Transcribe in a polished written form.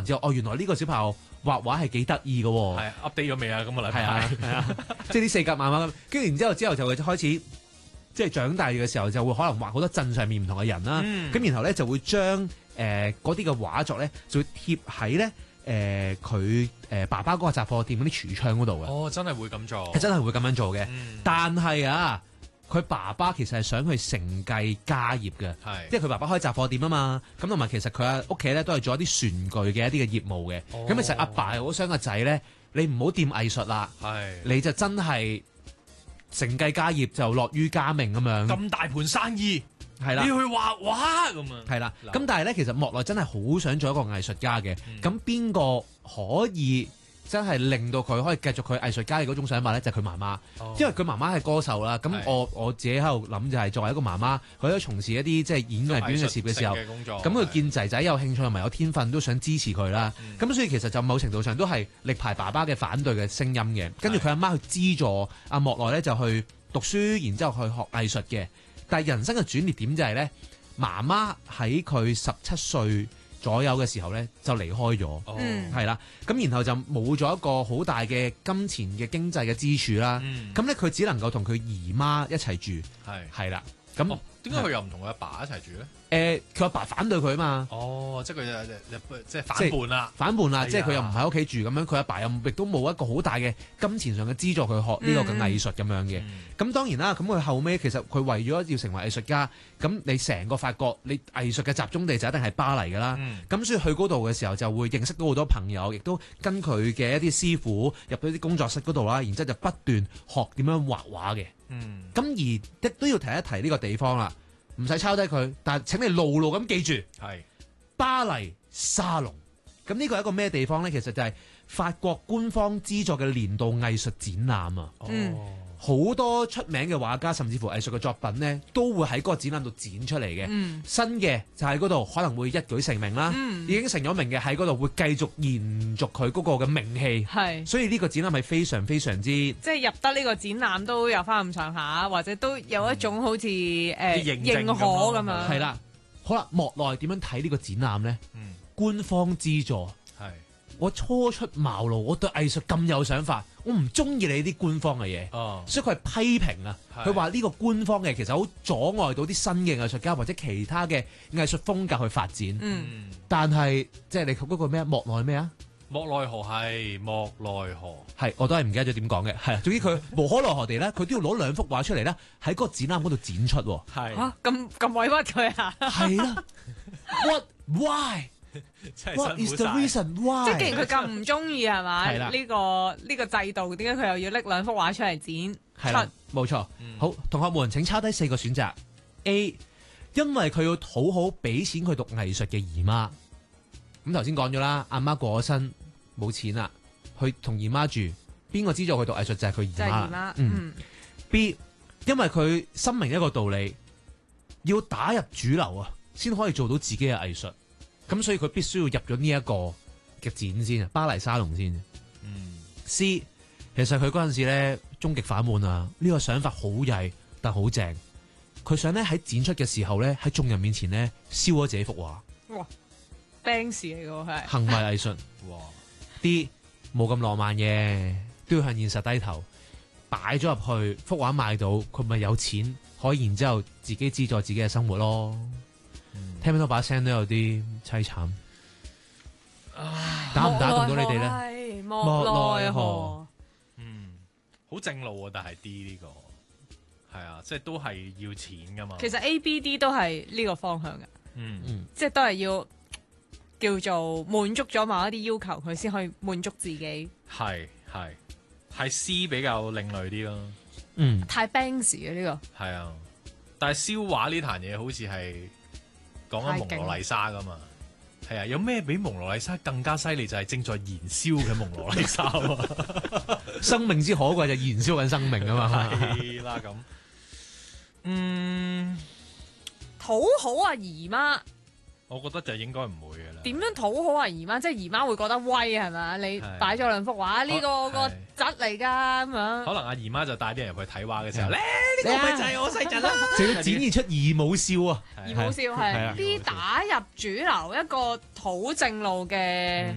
知道，原來呢個小朋友畫畫係幾得意嘅喎。 係 update 咗未啊？咁個禮拜係啊，即係啲四格慢慢咁，跟住然之後就會開始。即係長大嘅時候就會可能畫好多鎮上面唔同嘅人啦，咁然後咧就會將嗰啲嘅畫作咧就會貼喺咧佢爸爸嗰個雜貨店嗰啲櫥窗嗰度嘅。 哦，真係會咁做， 係真係會咁樣做嘅。但係啊，佢爸爸其實係想去承繼家業嘅，即係佢爸爸開雜貨店啊嘛。咁同埋其實佢屋企咧都係做一啲船具嘅一啲嘅業務嘅。咁其實阿爸係好想個仔咧，你唔好掂藝術啦，你就真係。承繼家業就樂於家命咁樣， 咁大盤生意係啦，你要去畫畫咁啊， 係啦。咁但係咧，其實莫內真係好想做一個藝術家嘅。咁邊個可以真係令到佢可以繼續佢藝術家嘅嗰種想法咧？就係佢媽媽，因為佢媽媽係歌手啦。咁我自己喺度諗就係作為一個媽媽，佢喺從事一啲即係演藝表演嘅事業嘅時候，咁佢見仔仔有興趣同埋有天分，都想支持佢啦。咁所以其實就某程度上都係力排爸爸嘅反對嘅聲音嘅。跟住佢阿媽去資助阿莫內咧就去讀書，然之後去學藝術嘅。但係人生嘅轉捩點就係咧，媽媽喺佢17歲左右嘅時候咧就離開咗，係啦，咁然後就冇咗一個好大嘅金錢嘅經濟嘅支柱啦，咁咧佢只能夠同佢姨媽一齊住，係啦，咁點解佢又唔同佢阿爸一齊住咧？ 佢阿爸反對佢啊嘛， 即係佢即係反叛啦， 即係佢又唔喺屋企住咁樣，佢阿爸又亦都冇一個好大嘅金錢上嘅資助佢學呢個嘅藝術咁樣嘅。咁當然啦，咁佢後尾其實佢為咗要成為藝術家，咁你成個法國你藝術嘅集中地就一定係巴黎㗎啦。咁所以去嗰度嘅時候就會認識到好多朋友，亦都跟佢嘅一啲師傅入到啲工作室嗰度啦，然之後就不斷學點樣畫畫嘅。咁而亦都要提一提呢個地方啦。唔使抄低佢，但係請你牢牢咁記住，係巴黎沙龍。咁呢個係一個咩地方咧？其實就係法國官方資助嘅年度藝術展覽啊。好多出名嘅畫家，甚至乎藝術嘅作品咧，都會喺嗰個展覽度展出嚟嘅。新嘅就喺嗰度可能會一舉成名啦。已經成咗名嘅喺嗰度會繼續延續佢嗰個嘅名氣。係，所以呢個展覽係非常非常之即係入得呢個展覽都有翻咁上下，或者都有一種好似認可咁樣。係啦，好啦，莫內點樣睇呢個展覽咧？官方資助。係。我初出茅廬，我對藝術咁有想法，我唔中意你啲官方嘅嘢，所以佢係批評啊。佢話呢個官方嘅其實好阻礙到啲新嘅藝術家或者其他嘅藝術風格去發展。但係即係你嗰個咩莫內咩啊？ 莫奈何係莫奈何係，我都係唔記得咗點講嘅。係啊，總之佢無可奈何地咧，佢都要攞2幅畫出嚟咧，喺嗰個展覽嗰度展出。係嚇咁委屈佢啊？ 係啦，What why？What is the reason why？ 即係既然佢咁唔中意係嘛？呢個制度，點解佢又要拎2幅畫出嚟展？ 係啦，冇錯。好，同學們請抄低4個選擇。A， 因為佢要討好俾錢佢讀藝術嘅姨媽。咁頭先講咗啦，阿媽過咗身冇錢啦，去同姨媽住，邊個資助佢讀藝術就係佢姨媽。B， 因為佢深明一個道理，要打入主流啊，先可以做到自己嘅藝術。咁所以佢必須要入咗呢一個嘅展先啊，巴黎沙龍先。C， 其實佢嗰陣時咧終極反叛啊，呢個想法好曳但好正。佢想咧喺展出嘅時候咧喺眾人面前咧燒咗自己幅畫。 哇，Banksy 嚟㗎係行為藝術。哇 D， 冇咁浪漫嘅，都要向現實低頭。擺咗入去幅畫賣到，佢咪有錢可以然之後自己資助自己嘅生活咯。聽唔到把聲都有啲凄慘，打唔打動到你哋咧？ 莫奈何， 好正路啊！但係 D 呢個係啊，即係都係要錢噶嘛。 其實 A、B、D 都係呢個方向嘅，即係都係要叫做滿足咗某一啲要求，佢先可以滿足自己。 係 C 比較另類啲咯。 太 Banksy 嘅呢個係啊，但係燒畫呢壇嘢好似係。講緊蒙羅麗莎噶嘛，係啊，有咩比蒙羅麗莎更加犀利？就係正在燃燒嘅蒙羅麗莎啊！ 生命之可貴就燃燒緊生命啊嘛， 係啦咁。 討好阿姨媽， 我覺得就應該唔會嘅啦。 點樣討好阿姨媽？即係姨媽會覺得威係咪？你擺咗2幅畫，呢個侄嚟㗎咁樣。可能阿姨媽就帶啲人入去睇畫嘅時候咧，呢個咪就係我細侄啦， 就要展現出姨母笑啊！ 姨母笑係啲打入主流一個土正路嘅